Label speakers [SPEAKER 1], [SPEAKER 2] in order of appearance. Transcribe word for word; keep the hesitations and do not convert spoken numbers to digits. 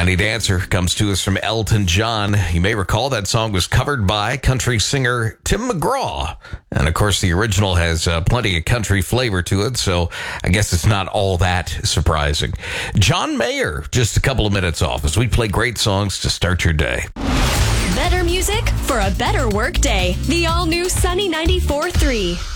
[SPEAKER 1] Tiny Dancer comes to us from Elton John. You may recall that song was covered by country singer Tim McGraw. And of course, the original has uh, plenty of country flavor to it, so I guess it's not all that surprising. John Mayer, just a couple of minutes off as we play great songs to start your day.
[SPEAKER 2] Better music for a better work day. The all-new Sunny ninety-four point three.